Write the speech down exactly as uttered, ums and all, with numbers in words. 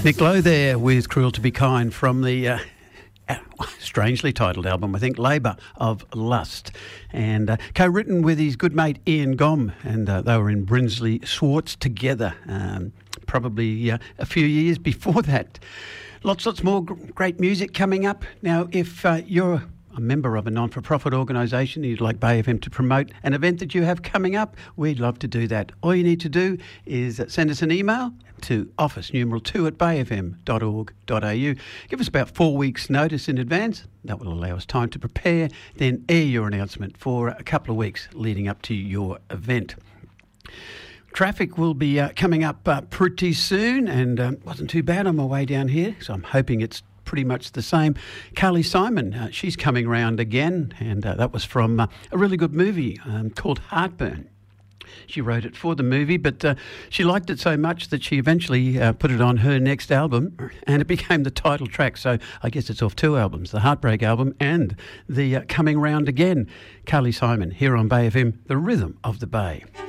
Nick Lowe there with Cruel to Be Kind from the uh, strangely titled album, I think, Labour of Lust, and uh, co-written with his good mate Ian Gom, and uh, they were in Brinsley Schwartz together um, probably uh, a few years before that. Lots, lots more g- great music coming up. Now, if uh, you're a member of a non-for-profit organisation, you'd like Bay F M to promote an event that you have coming up, we'd love to do that. All you need to do is send us an email to office numeral two at bay f m dot org dot a u. Give us about four weeks' notice in advance. That will allow us time to prepare, then air your announcement for a couple of weeks leading up to your event. Traffic will be uh, coming up uh, pretty soon, and um, wasn't too bad on my way down here, so I'm hoping it's pretty much the same. Carly Simon, uh, she's coming round again, and uh, that was from uh, a really good movie um, called Heartburn. She wrote it for the movie, but uh, she liked it so much that she eventually uh, put it on her next album, and it became the title track. So I guess it's off two albums, the Heartbreak album and the uh, Coming Round Again. Carly Simon here on Bay F M, the rhythm of the Bay.